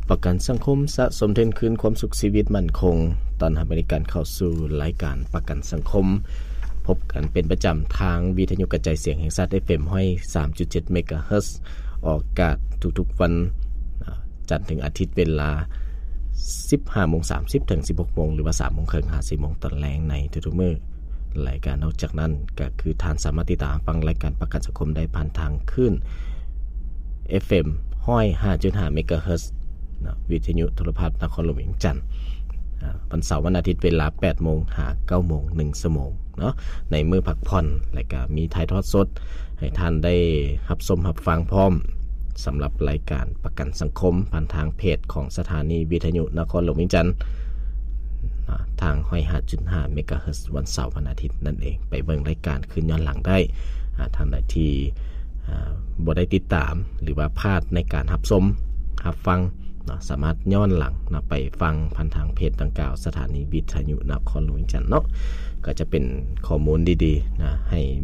ประกันสังคมสะสมทุนคืนความสุขชีวิตมั่นคงตอนบริการเข้าสู่รายการประกันสังคมพบกันเป็นประจำทางวิทยุกระจายเสียงแห่งชาติ FM ห้อย 3.7 เมกะเฮิรตซ์ออกอากาศทุกๆวันจันทร์ถึงอาทิตย์เวลา 15:30 ถึง 16:00 หรือว่า 3:30 ถึง 4:00 นตอนแลงในทุกๆมื้อรายการนอกจากนั้นก็คือท่านสามารถติดตามฟังรายการประกันสังคมได้ผ่านทางคลื่น FM ห้อย 5.5 เมกะเฮิรตซ์วิทยุโทรทัศน์นครหลวงเวียงจันทน์วันเสาร์วันอาทิตย์เวลา 8:00 น หา 9:00 น 1 ชั่วโมงเนาะในมื้อพักผ่อนและก็มีถ่ายทอดสดให้ท่านได้รับชมรับฟังพร้อมสำหรับรายการประกันสังคมผ่านทางเพจของสถานีวิทยุนครหลวงเวียงจันทน์ทางห้อย 5.5 เมกะเฮิรตซ์วันเสาร์วันอาทิตย์นั่นเองไปเบิ่งรายการคืนย้อนหลังได้ท่านใดที่บ่ได้ติดตามหรือว่าพลาดในการรับชมรับฟังสามารถย้อนหลังไปฟังผ่านทางเพจดังกล่าวสถานีวิทยุนครหลวงเวียงจันทน์เนาะก็จะเป็นข้อมูลดีๆให้